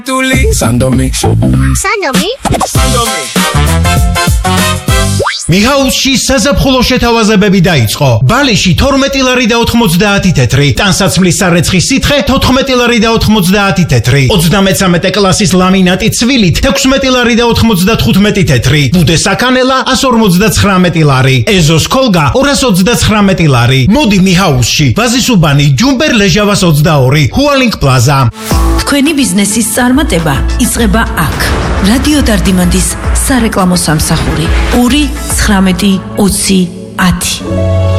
Sandomi. მიხაუსში საზაფხულო შეთავაზებები დაიწყო. ბალიში 12 ლარი და 90 თეთრი, ტანსაცმლის სარეცხის სითხე 14 ლარი და 90 თეთრი, 33 კლასის ლამინატი ცვილით 16 ლარი და 95 თეთრი, ბუდე საქანელა 159 ლარი, ეზოს ქოლგა 229 ლარი. მოდი მიხაუსში, ბაზისუბანი, ჯუმბერ ლეჟავას 22, ჰუალინგ პლაზა. თქვენი ბიზნესის წარმატება იწყება აქ. რადიო დარდიმანდის სარეკლამო სამსახური 2 19 20 10